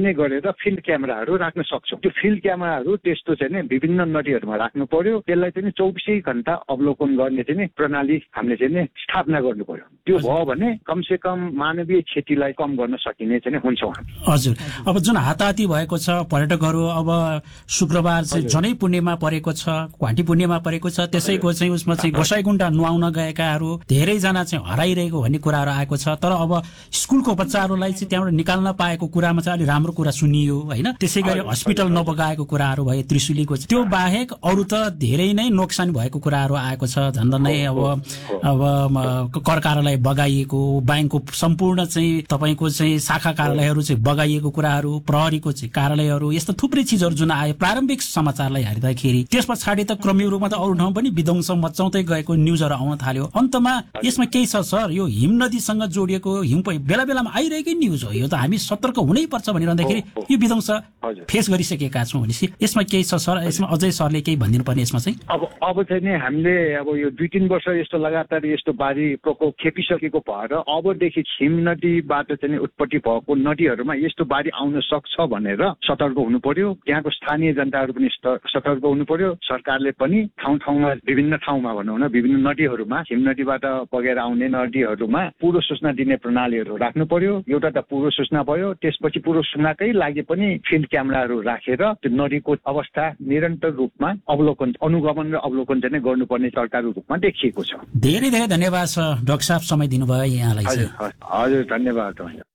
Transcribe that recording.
नै गरेर फिल्ड क्यामेराहरू राख्न सक्छौँ। त्यो फिल्ड क्यामेराहरू त्यस्तो चाहिँ नि विभिन्न नदीहरूमा राख्नु पर्यो। त्यसलाई चाहिँ 24 घण्टा अवलोकन गर्ने चाहिँ प्रणाली हामीले चाहिँ नि स्थापना गर्नु पर्यो। त्यो भयो भने कमसे कम मानवीय क्षतिलाई कम गर्न सकिने चाहिँ हुन्छौँ हामी। हजुर, अब जुन हाताहाती भएको छ पर्यटकहरू, अब शुक्रबार चाहिँ जनै पूर्णिमा परेको छ, घाँटी पूर्णिमा परेको छ, त्यसैको चाहिँ उसमा चाहिँ गोसाइकुण्ड नुहाउन गएकाहरू धेरैजना चाहिँ हराइरहेको भन्ने कुराहरू आएको छ। तर अब स्कुलको बच्चाहरूलाई चाहिँ त्यहाँबाट निकाल्न पाएको कुरामा चाहिँ अलि राम्रो कुरा सुनियो होइन। त्यसै गरी हस्पिटल नबगाएको कुराहरू भए त्रिशुलीको, त्यो बाहेक अरू त धेरै नै नोक्सान भएको कुराहरू आएको छ। झन्डै नै अब कर कार्यालय बगाइएको, ब्याङ्कको सम्पूर्ण चाहिँ तपाईँको चाहिँ शाखा कार्यालयहरू चाहिँ बगाइएको कुराहरू, प्रहरीको चाहिँ कार्यालयहरू, यस्तो थुप्रै चिजहरू जुन आयो प्रारम्भिक समाचारलाई हेर्दाखेरि। त्यस पछाडि त क्रमिक रूपमा त अरू ठाउँ पनि विध्वंस मचाउँदै गएको न्युजहरू आउन थाल्यो। अन्तमा यसमा केही छ सर, यो हिम नदीसँग जोडिएको हिम बेला बेलामा आइरहेकै न्युज हो, यो त हामी सतर्क हुनै पर्छ भनिरहँदाखेरि यो विध्वंस फेस गरिसकेका छौँ भनेपछि यसमा केही छ सर? यसमा अझै सरले केही भनिदिनु पर्ने यसमा चाहिँ? अब चाहिँ नि हामीले अब यो 2-3 वर्ष यस्तो लगातार यस्तो बाढी प्रकोप खेपिसकेको भएर अबदेखि हिम नदीबाट चाहिँ उत्पत्ति भएको नदीहरूमा यस्तो बाढी आउन सक्छ भनेर सतर्क हुनु पर्यो। त्यहाँको स्थानीय जनताहरू पनि सतर्क हुनु पर्यो। सरकारले पनि ठाउँ-ठाउँमा विभिन्न ठाउँमा भनौँ न विभिन्न नदीहरूमा हिम नदीबाट बगेर आउने नदीहरूमा पूर्व सूचना दिने प्रणालीहरू राख्नु पर्यो। एउटा त पूर्व सूचना भयो, त्यसपछि पूर्व सूचनाकै लागि पनि फिल्ड क्यामेराहरू राखेर त्यो नदीको अवस्था निरन्तर रूपमा अवलोकन अनुगमन र अवलोकन चाहिँ गर्नुपर्ने सरकारको रूपमा देखिएको छ। धेरै धेरै धन्यवाद छ डाक्टर साहब, समय दिनुभयो यहाँलाई। हजुर धन्यवाद।